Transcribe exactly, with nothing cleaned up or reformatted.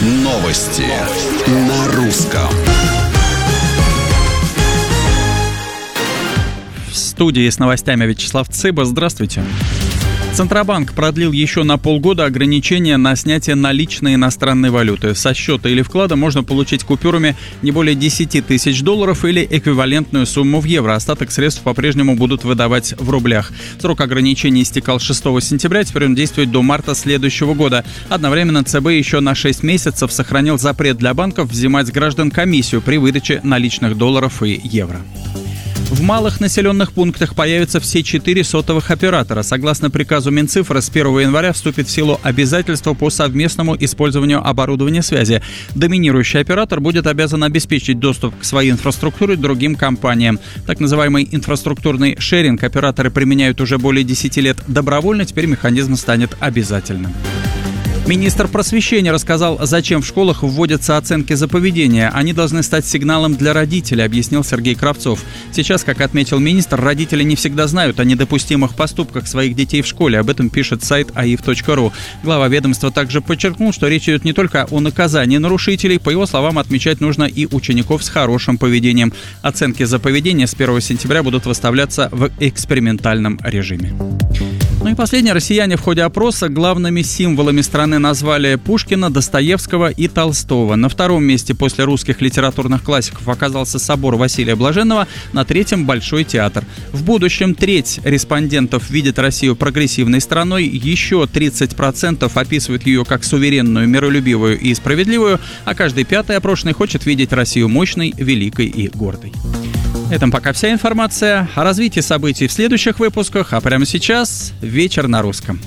Новости на русском. В студии с новостями Вячеслав Цыба. Здравствуйте. Центробанк продлил еще на полгода ограничения на снятие наличной иностранной валюты. Со счета или вклада можно получить купюрами не более десять тысяч долларов или эквивалентную сумму в евро. Остаток средств по-прежнему будут выдавать в рублях. Срок ограничений истекал шестого сентября, теперь он действует до марта следующего года. Одновременно ЦБ еще на шесть месяцев сохранил запрет для банков взимать с граждан комиссию при выдаче наличных долларов и евро. В малых населенных пунктах появятся все четыре сотовых оператора. Согласно приказу Минцифры, с первого января вступит в силу обязательство по совместному использованию оборудования связи. Доминирующий оператор будет обязан обеспечить доступ к своей инфраструктуре другим компаниям. Так называемый инфраструктурный шеринг операторы применяют уже более десяти лет добровольно, теперь механизм станет обязательным. Министр просвещения рассказал, зачем в школах вводятся оценки за поведение. Они должны стать сигналом для родителей, объяснил Сергей Кравцов. Сейчас, как отметил министр, родители не всегда знают о недопустимых поступках своих детей в школе. Об этом пишет сайт аиф точка ру. Глава ведомства также подчеркнул, что речь идет не только о наказании нарушителей. По его словам, отмечать нужно и учеников с хорошим поведением. Оценки за поведение с первого сентября будут выставляться в экспериментальном режиме. Ну и последнее. Россияне в ходе опроса главными символами страны назвали Пушкина, Достоевского и Толстого. На втором месте после русских литературных классиков оказался собор Василия Блаженного, на третьем – Большой театр. В будущем треть респондентов видит Россию прогрессивной страной, еще тридцать процентов описывают ее как суверенную, миролюбивую и справедливую, а каждый пятый опрошенный хочет видеть Россию мощной, великой и гордой. На этом пока вся информация. О развитии событий в следующих выпусках, а прямо сейчас вечер на русском.